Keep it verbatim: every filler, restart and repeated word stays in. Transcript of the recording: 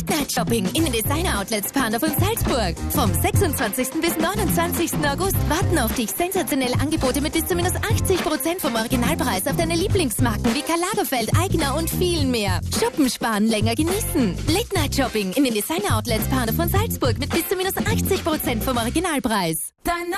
Late Night Shopping in den Designer Outlets Partner von Salzburg. Vom sechsundzwanzigsten bis neunundzwanzigsten August warten auf dich sensationelle Angebote mit bis zu minus achtzig Prozent vom Originalpreis auf deine Lieblingsmarken wie Karl Lagerfeld, Aigner und viel mehr. Shoppen, sparen, länger genießen. Late Night Shopping in den Designer Outlets Partner von Salzburg mit bis zu minus achtzig Prozent vom Originalpreis. Dein